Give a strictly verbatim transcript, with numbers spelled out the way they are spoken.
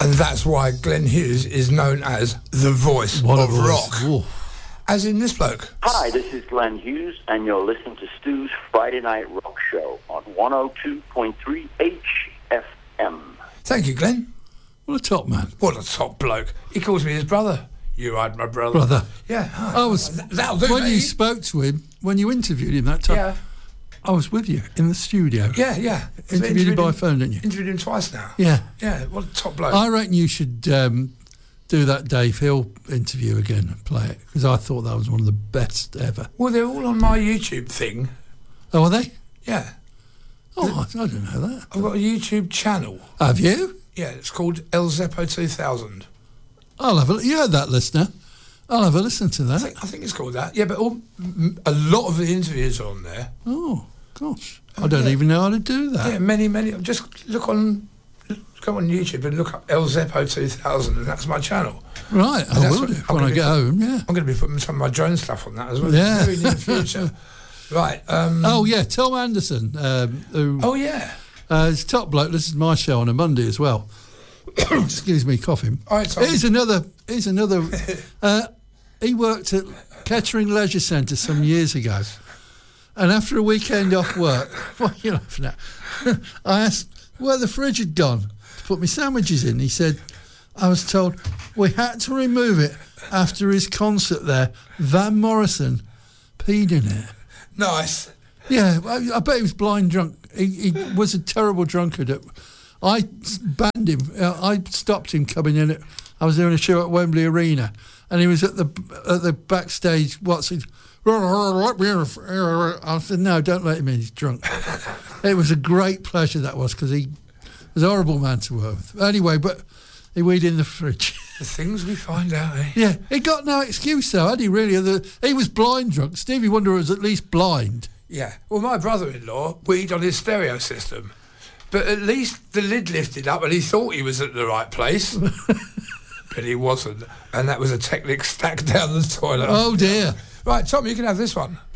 And that's why Glenn Hughes is known as the voice What of a voice. rock. Whoa. As in this bloke. Hi, this is Glenn Hughes, and you're listening to Stu's Friday Night Rock Show on one oh two point three H F M. Thank you, Glenn. What a top man. What a top bloke. He calls me his brother. You are my brother. Brother. Yeah. I was, That'll do, when mate. you spoke to him, when you interviewed him that time, Yeah. I was with you in the studio. Yeah, yeah. Interviewed him by him- phone, didn't you? Interviewed him twice now. Yeah. Yeah, what a top bloke. I reckon you should um, do that Dave Hill interview again and play it, because I thought that was one of the best ever. Well, they're all on my YouTube thing. Oh, are they? Yeah. Oh, I, I didn't know that. I've got a YouTube channel. Have you? Yeah, it's called El Zeppo two thousand. I'll have a. You heard that, listener? I'll have a listen to I that. think, I think it's called that. Yeah, but all, m- a lot of the interviews are on there. Oh gosh, I don't even know how to do that. Yeah, many, many. Just look on, go on YouTube and look up El Zeppo two thousand, and that's my channel. Right, I That's will what- do I'm when gonna I be get put- home. Yeah. I'm going to be putting some of my drone stuff on that as well. Yeah. Very near future. Right. Um, Oh yeah, Tom Anderson, um, who oh yeah. uh, is top bloke. This is my show on a Monday as well. Excuse me, coughing. All right, Tom. Here's another. Here's another. uh, he worked at Kettering Leisure Centre some years ago, and after a weekend off work, what are you laughing at? I asked where the fridge had gone to put my sandwiches in. He said, I was told we had to remove it after his concert there. Van Morrison peed in it. Nice. Yeah, I, I bet he was blind drunk. He, he was a terrible drunkard. At, I banned him. Uh, I stopped him coming in. At, I was doing a show at Wembley Arena, and he was at the at the backstage. What's he? I said, no, don't let him in. He's drunk. It was a great pleasure, that was, because he was a horrible man to work with. Anyway, but he weed in the fridge. The things we find out, eh? Yeah, he got no excuse though, had he? Really, the, he was blind drunk. Stevie Wonder was at least blind. Yeah. Well, my brother-in-law weed on his stereo system, but at least the lid lifted up and he thought he was at the right place, but he wasn't, and that was a Technic stacked down the toilet. Oh dear. Right, Tom, you can have this one.